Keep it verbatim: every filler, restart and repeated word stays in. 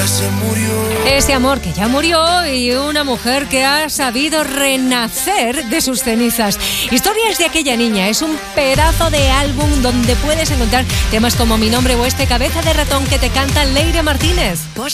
ya se murió. Ese amor que ya murió y una mujer que ha sabido renacer de sus cenizas. Historias de aquella niña es un pedazo de álbum donde puedes encontrar temas como Mi nombre o este Cabeza de ratón que te canta Leire Martínez.